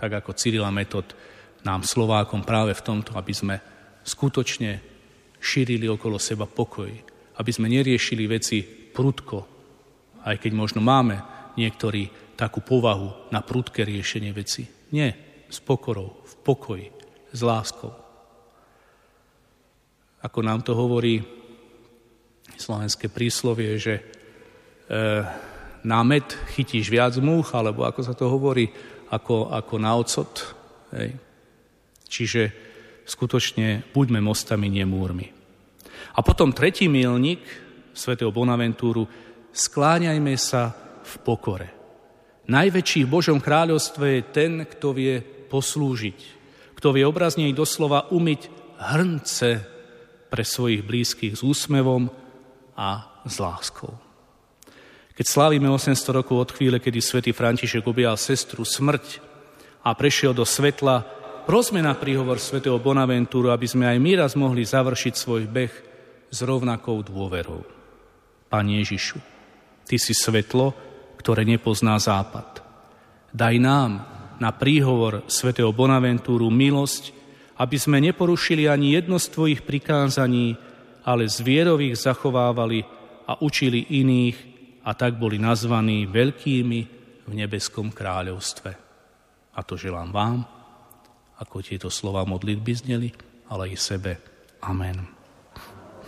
tak ako Cyril a Metod, nám Slovákom práve v tomto, aby sme skutočne šírili okolo seba pokoj, aby sme neriešili veci prudko, aj keď možno máme niektorí takú povahu na prudké riešenie veci. Nie, s pokorou, v pokoji, s láskou. Ako nám to hovorí slovenské príslovie, že na med chytíš viac múch, alebo ako sa to hovorí, ako na ocot. Hej. Čiže skutočne buďme mostami, nie múrmi. A potom tretí milník svätého Bonaventúru, skláňajme sa v pokore. Najväčší v Božom kráľovstve je ten, kto vie poslúžiť, kto vie obrazne doslova umyť hrnce pre svojich blízkych s úsmevom a s láskou. Keď slávime 800 rokov od chvíle, kedy svätý František objal sestru smrť a prešiel do svetla, prosme na príhovor svätého Bonaventúru, aby sme aj my raz mohli završiť svoj beh s rovnakou dôverou. Pane Ježišu, Ty si svetlo, ktoré nepozná západ. Daj nám na príhovor svätého Bonaventúru milosť, aby sme neporušili ani jedno z Tvojich prikázaní, ale z vierou ich zachovávali a učili iných, a tak boli nazvaní veľkými v nebeskom kráľovstve. A to želám vám, ako tieto slova modlitby zneli, ale i sebe. Amen.